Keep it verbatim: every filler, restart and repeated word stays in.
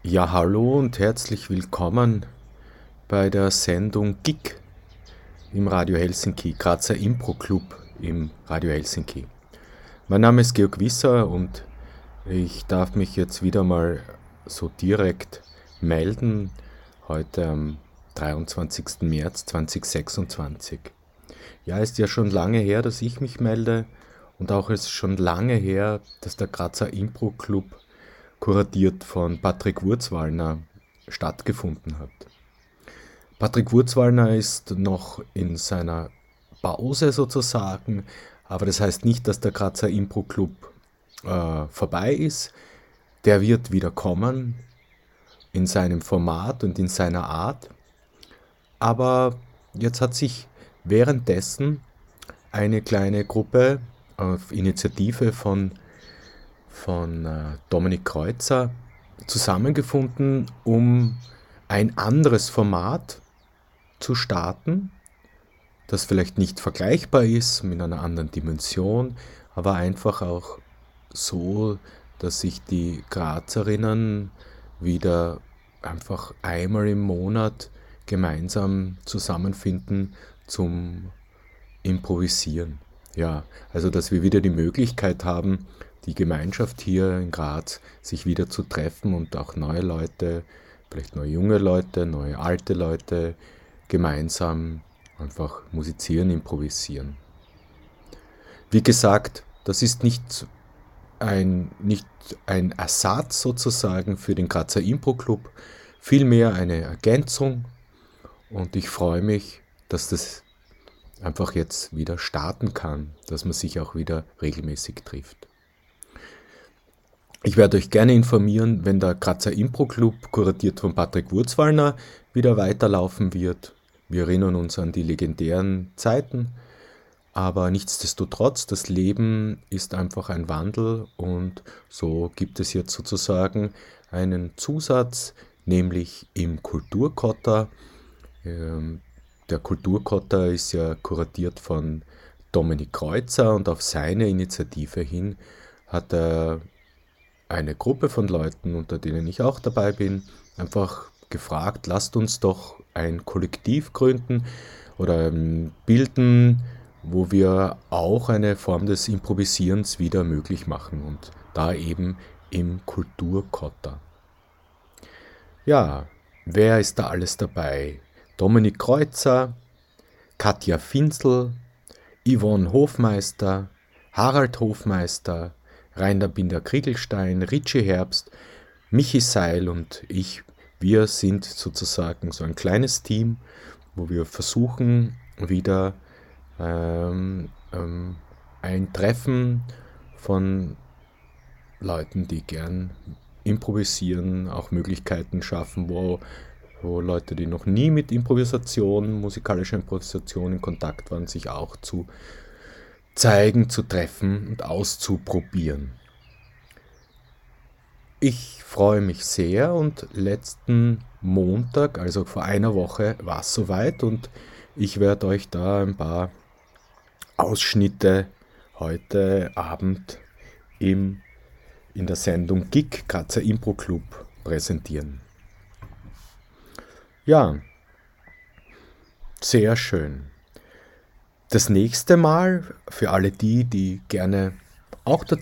Ja, hallo und herzlich willkommen bei der Sendung Gig im Radio Helsinki, Grazer Impro Club im Radio Helsinki. Mein Name ist Georg Wisser und ich darf mich jetzt wieder mal so direkt melden, heute am dreiundzwanzigsten März zweitausendsechsundzwanzig. Ja, ist ja schon lange her, dass ich mich melde und auch ist schon lange her, dass der Grazer Impro Club, kuratiert von Patrick Wurzwallner, stattgefunden hat. Patrick Wurzwallner ist noch in seiner Pause sozusagen, aber das heißt nicht, dass der Grazer Impro Club äh, vorbei ist. Der wird wieder kommen in seinem Format und in seiner Art. Aber jetzt hat sich währenddessen eine kleine Gruppe auf Initiative von, von äh, Dominik Kreuzer zusammengefunden, um ein anderes Format zu starten, das vielleicht nicht vergleichbar ist, mit einer anderen Dimension, aber einfach auch so, dass sich die Grazerinnen wieder einfach einmal im Monat gemeinsam zusammenfinden zum Improvisieren. Ja, also dass wir wieder die Möglichkeit haben, die Gemeinschaft hier in Graz sich wieder zu treffen und auch neue Leute, vielleicht neue junge Leute, neue alte Leute, gemeinsam einfach musizieren, improvisieren. Wie gesagt, das ist nicht ein, nicht ein Ersatz sozusagen für den Grazer Impro Club, vielmehr eine Ergänzung, und ich freue mich, dass das einfach jetzt wieder starten kann, dass man sich auch wieder regelmäßig trifft. Ich werde euch gerne informieren, wenn der Grazer Impro Club, kuratiert von Patrick Wurzwallner, wieder weiterlaufen wird. Wir erinnern uns an die legendären Zeiten, aber nichtsdestotrotz, das Leben ist einfach ein Wandel, und so gibt es jetzt sozusagen einen Zusatz, nämlich im Kulturkotter. Ähm, Der Kulturkotter ist ja kuratiert von Dominik Kreuzer, und auf seine Initiative hin hat er eine Gruppe von Leuten, unter denen ich auch dabei bin, einfach gefragt: lasst uns doch ein Kollektiv gründen oder ähm, bilden, wo wir auch eine Form des Improvisierens wieder möglich machen, und da eben im Kulturkotter. Ja, wer ist da alles dabei? Dominik Kreuzer, Katja Finzl, Yvonne Hofmeister, Harald Hofmeister, Rainer Binder-Kriegelstein, Richie Herbst, Michi Seil und ich. Wir sind sozusagen so ein kleines Team, wo wir versuchen, wieder ähm, ähm, ein Treffen von Leuten, die gern improvisieren, auch Möglichkeiten schaffen, wo, wo Leute, die noch nie mit Improvisation, musikalischer Improvisation in Kontakt waren, sich auch zu zeigen, zu treffen und auszuprobieren. Ich freue mich sehr, und letzten Montag, also vor einer Woche, war es soweit, und ich werde euch da ein paar Ausschnitte heute Abend im, in der Sendung Gig Grazer Impro Club präsentieren. Ja, sehr schön. Das nächste Mal, für alle die, die gerne auch